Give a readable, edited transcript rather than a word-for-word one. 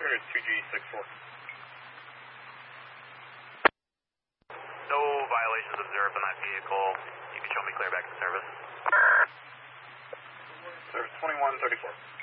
it's 2G64. No violations observed on that vehicle. You can show me clear back to service. Service 2134.